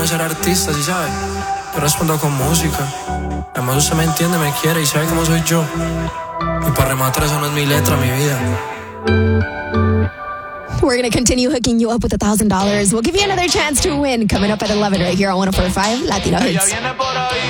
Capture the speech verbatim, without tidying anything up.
ser artista, ¿sí sabes? Yo respondo con música. Además usted me entiende, me quiere y sabe cómo soy yo. Y para rematar, eso no es mi letra, mi vida. We're going to continue hooking you up with one thousand dollars. We'll give you another chance to win coming up at eleven right here on one oh four point five Latino Hits.